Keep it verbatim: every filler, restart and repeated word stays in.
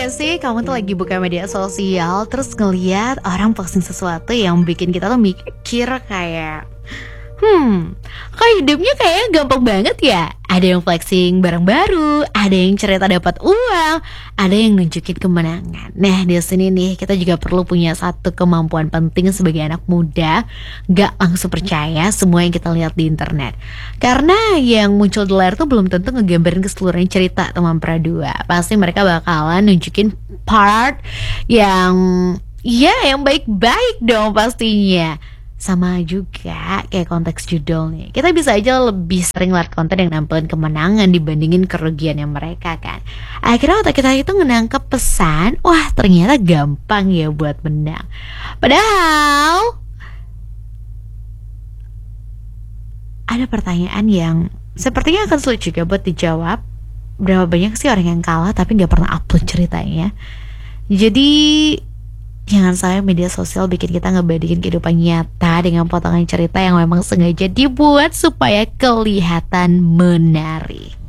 gak sih kamu tuh lagi buka media sosial terus ngeliat orang posting sesuatu yang bikin kita tuh mikir kayak Hmm, kok hidupnya kayaknya gampang banget ya. Ada yang flexing barang baru, ada yang cerita dapat uang, ada yang nunjukin kemenangan. Nah, di sini nih kita juga perlu punya satu kemampuan penting sebagai anak muda, gak langsung percaya semua yang kita lihat di internet. Karena yang muncul di layar tuh belum tentu ngegambarin keseluruhan cerita teman pradua. Pasti mereka bakalan nunjukin part yang ya yang baik-baik dong pastinya. Sama juga kayak konteks judul nih, kita bisa aja lebih sering lihat konten yang nampilin kemenangan dibandingin kerugiannya mereka kan. Akhirnya otak kita itu menangkap pesan, wah ternyata gampang ya buat menang. Padahal ada pertanyaan yang sepertinya akan sulit juga buat dijawab. Berapa banyak sih orang yang kalah tapi gak pernah upload ceritanya? Jadi jangan sampai media sosial bikin kita ngebandingin kehidupan nyata dengan potongan cerita yang memang sengaja dibuat supaya kelihatan menarik.